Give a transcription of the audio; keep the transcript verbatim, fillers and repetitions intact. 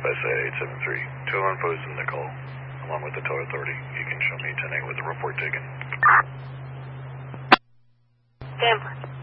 Westside eight seven three. two one four is in the call, along with the tow authority. You can show me ten eight with the report taken. Stanford.